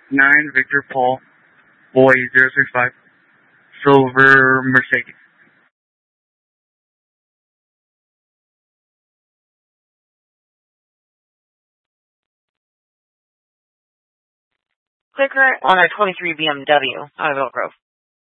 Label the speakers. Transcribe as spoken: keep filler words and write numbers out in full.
Speaker 1: nine Victor Paul, boy zero six five, silver Mercedes.
Speaker 2: Clear current on a twenty-three B M W out of Elk Grove.